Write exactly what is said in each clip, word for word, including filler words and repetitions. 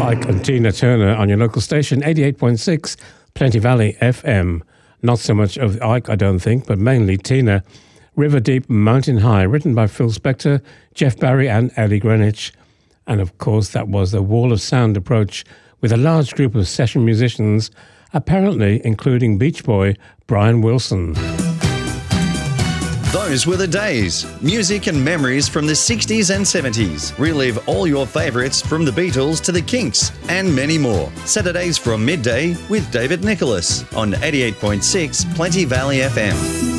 Ike and Tina Turner on your local station, eighty-eight point six Plenty Valley F M. Not so much of Ike, I don't think, but mainly Tina. River Deep, Mountain High, written by Phil Spector, Jeff Barry and Eddie Greenwich. And of course, that was the Wall of Sound approach with a large group of session musicians, apparently including Beach Boy Brian Wilson. Those were the days. Music and memories from the sixties and seventies. Relive all your favourites from the Beatles to the Kinks and many more. Saturdays from midday with David Nicholas on eighty-eight point six Plenty Valley F M.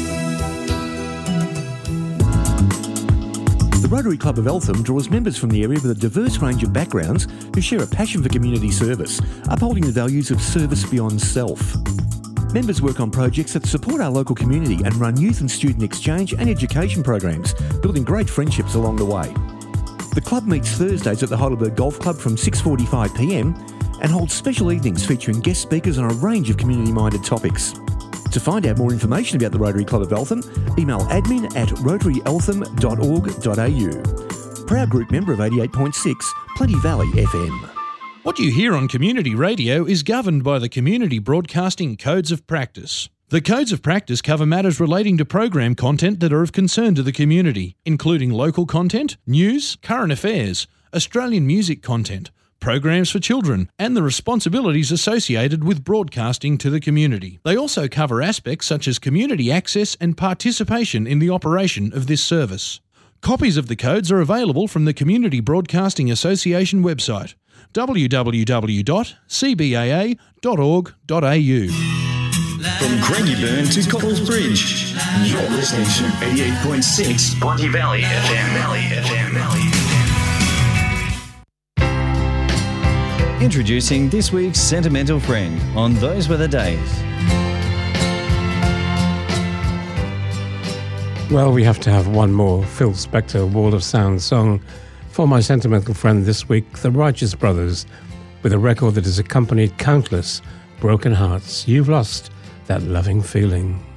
The Rotary Club of Eltham draws members from the area with a diverse range of backgrounds who share a passion for community service, upholding the values of service beyond self. Members work on projects that support our local community and run youth and student exchange and education programs, building great friendships along the way. The club meets Thursdays at the Heidelberg Golf Club from six forty-five p m and holds special evenings featuring guest speakers on a range of community-minded topics. To find out more information about the Rotary Club of Eltham, email admin at rotary eltham dot org dot a u. Proud group member of eighty-eight point six Plenty Valley F M. What you hear on community radio is governed by the Community Broadcasting Codes of Practice. The Codes of Practice cover matters relating to program content that are of concern to the community, including local content, news, current affairs, Australian music content, programs for children, and the responsibilities associated with broadcasting to the community. They also cover aspects such as community access and participation in the operation of this service. Copies of the codes are available from the Community Broadcasting Association website, w w w dot c b a a dot org dot a u. From Craigieburn to Copples Bridge, you're listening to eighty-eight point six Plenty Valley F M. F M. Introducing this week's Sentimental Friend on Those Were the Days. Well, we have to have one more Phil Spector Wall of Sound song for my sentimental friend this week, the Righteous Brothers, with a record that has accompanied countless broken hearts. You've lost that loving feeling.